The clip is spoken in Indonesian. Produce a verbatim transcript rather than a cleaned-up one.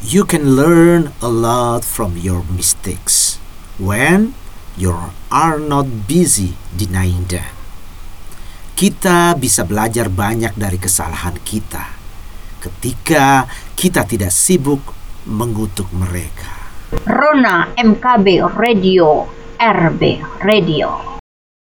You can learn a lot from your mistakes when you are not busy denying them. Kita bisa belajar banyak dari kesalahan kita ketika kita tidak sibuk mengutuk mereka. Rona M K B Radio, R B Radio.